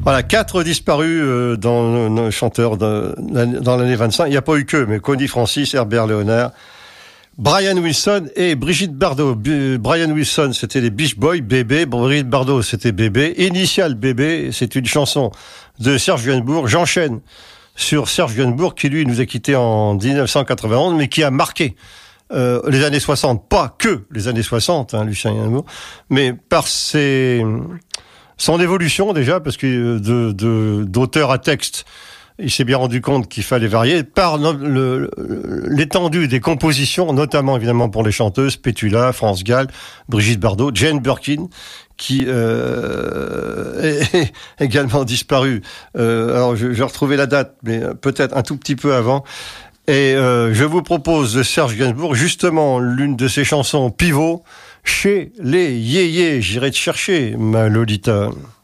Voilà, 4 disparus dans nos chanteurs dans l'année 25. Il n'y a pas eu que, mais Connie Francis, Herbert Léonard, Brian Wilson et Brigitte Bardot. Brian Wilson, c'était les Beach Boys, Bébé. Brigitte Bardot, c'était Bébé. Initial Bébé, c'est une chanson de Serge Gainsbourg. J'enchaîne sur Serge Gainsbourg, qui lui nous a quittés en 1991, mais qui a marqué les années 60. Pas que les années 60, Lucien Gainsbourg, mais par son évolution déjà, parce que d'auteur à texte, il s'est bien rendu compte qu'il fallait varier, par l'étendue des compositions, notamment évidemment pour les chanteuses, Pétula, France Gall, Brigitte Bardot, Jane Birkin, qui est également disparue. Alors je vais retrouver la date, mais peut-être un tout petit peu avant. Et je vous propose de Serge Gainsbourg, justement, l'une de ses chansons pivot, Chez les Yéyés. J'irai te chercher, ma Lolita.